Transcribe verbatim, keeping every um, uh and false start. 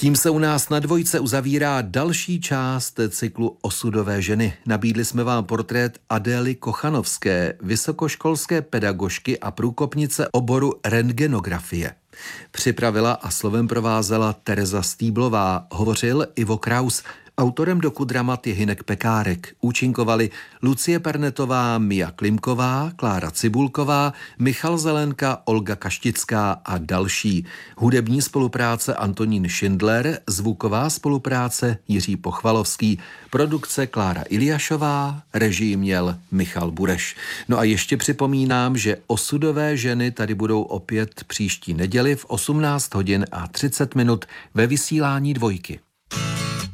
Tím se u nás na Dvojce uzavírá další část cyklu Osudové ženy. Nabídli jsme vám portrét Adély Kochanovské, vysokoškolské pedagožky a průkopnice oboru rentgenografie. Připravila a slovem provázela Tereza Stýblová, hovořil Ivo Kraus. Autorem dokudramat je Hynek Pekárek. Účinkovali Lucie Pernetová, Mia Klimková, Klára Cibulková, Michal Zelenka, Olga Kaštická a další. Hudební spolupráce Antonín Schindler, zvuková spolupráce Jiří Pochvalovský, produkce Klára Iliášová, režii měl Michal Bureš. No a ještě připomínám, že Osudové ženy tady budou opět příští neděli v osmnáct hodin a třicet minut ve vysílání Dvojky.